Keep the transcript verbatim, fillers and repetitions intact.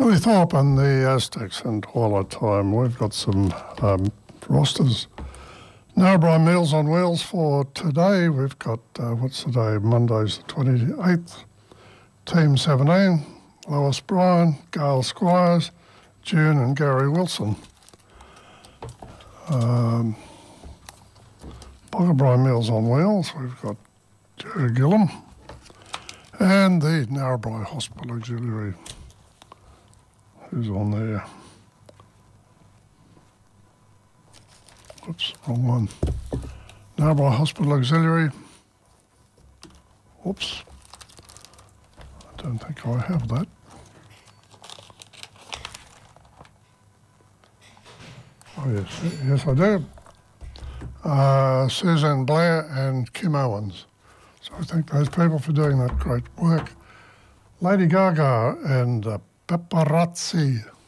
Billy Thorpe and the Aztecs and Twilight Time. We've got some um, rosters. Narrabri Meals on Wheels for today. We've got, uh, what's the day? Monday's the twenty-eighth. Team seventeen, Lois Bryan, Gail Squires, June and Gary Wilson. Um, Boggabri Meals on Wheels, we've got Jerry Gillum. And the Narrabri Hospital Auxiliary. Who's on there? Oops, wrong one. Narrabri Hospital Auxiliary. Oops. I don't think I have that. Oh yes, yes I do. Uh, Suzanne Blair and Kim Owens. So I thank those people for doing that great work. Lady Gaga and uh, Paparazzi.